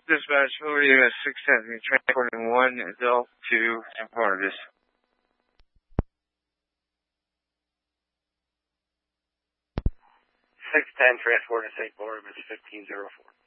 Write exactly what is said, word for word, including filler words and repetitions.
Dispatch, over you at six ten, transporting one adult to Saint Barnabas. six ten, transport to Saint Barnabas, fifteen oh four.